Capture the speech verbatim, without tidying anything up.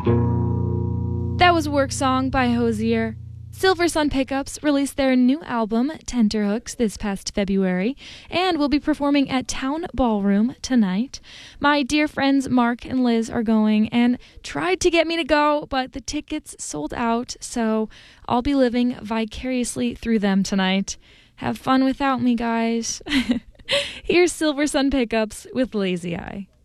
That was Work Song by Hozier. Silver Sun Pickups released their new album, Tenterhooks, this past February, and will be performing at Town Ballroom tonight. My dear friends Mark and Liz are going and tried to get me to go, but the tickets sold out, so I'll be living vicariously through them tonight. Have fun without me, guys. Here's Silver Sun Pickups with Lazy Eye.